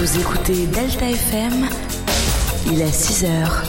Vous écoutez Delta FM, il est 6h.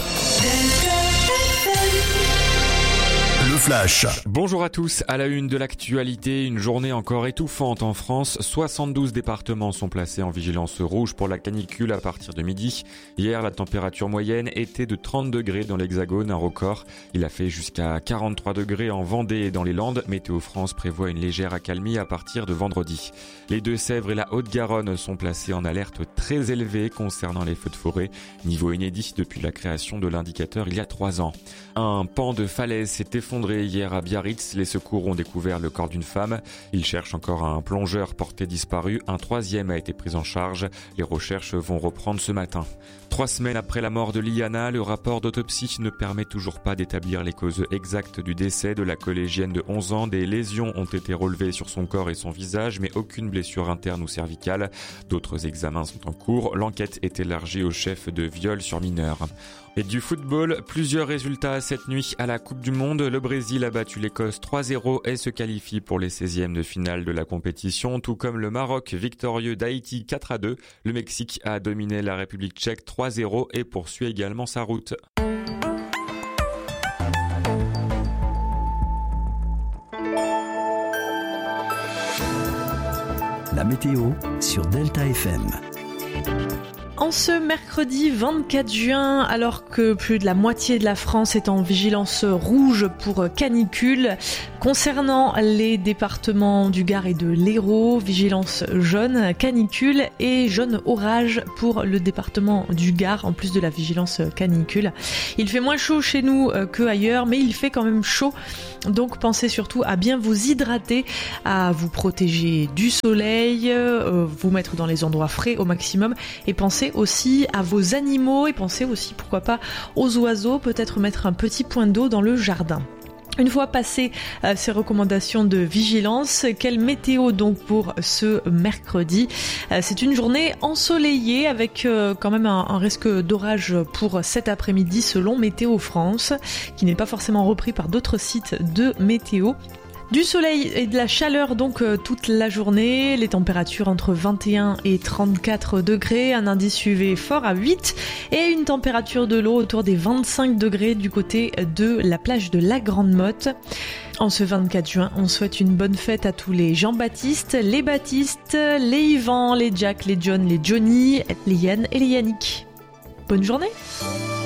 Le Flash. Bonjour à tous, à la une de l'actualité, une journée encore étouffante en France. 72 départements sont placés en vigilance rouge pour la canicule à partir de midi. Hier, la température moyenne était de 30 degrés dans l'Hexagone, un record. Il a fait jusqu'à 43 degrés en Vendée et dans les Landes. Météo France prévoit une légère accalmie à partir de vendredi. Les Deux-Sèvres et la Haute-Garonne sont placés en alerte très élevée concernant les feux de forêt. Niveau inédit depuis la création de l'indicateur il y a 3 ans. Un pan de falaise s'est effondré hier à Biarritz. Les secours ont découvert le corps d'une femme. Ils cherchent encore un plongeur porté disparu. Un troisième a été pris en charge. Les recherches vont reprendre ce matin. 3 semaines après la mort de Liana, le rapport d'autopsie ne permet toujours pas d'établir les causes exactes du décès de la collégienne de 11 ans. Des lésions ont été relevées sur son corps et son visage, mais aucune blessure interne ou cervicale. D'autres examens sont en cours. L'enquête est élargie au chef de viol sur mineur. Et du football, plusieurs résultats cette nuit à la Coupe du Monde. Le Brésil a battu l'Écosse 3-0 et se qualifie pour les 16e de finale de la compétition, tout comme le Maroc victorieux d'Haïti 4-2. Le Mexique a dominé la République tchèque 3-0 et poursuit également sa route. La météo sur Delta FM. En ce mercredi 24 juin, alors que plus de la moitié de la France est en vigilance rouge pour canicule, concernant les départements du Gard et de l'Hérault, vigilance jaune canicule et jaune orage pour le département du Gard, en plus de la vigilance canicule. Il fait moins chaud chez nous qu'ailleurs, mais il fait quand même chaud, donc pensez surtout à bien vous hydrater, à vous protéger du soleil, vous mettre dans les endroits frais au maximum et pensez aussi à vos animaux et pensez aussi pourquoi pas aux oiseaux, peut-être mettre un petit point d'eau dans le jardin. Une fois passées ces recommandations de vigilance, quelle météo donc pour ce mercredi ? C'est une journée ensoleillée avec quand même un risque d'orage pour cet après-midi selon Météo France, qui n'est pas forcément repris par d'autres sites de météo. Du soleil et de la chaleur donc toute la journée, les températures entre 21 et 34 degrés, un indice UV fort à 8 et une température de l'eau autour des 25 degrés du côté de la plage de la Grande Motte. En ce 24 juin, on souhaite une bonne fête à tous les Jean-Baptiste, les Baptiste, les Yvan, les Jack, les John, les Johnny, les Yann et les Yannick. Bonne journée!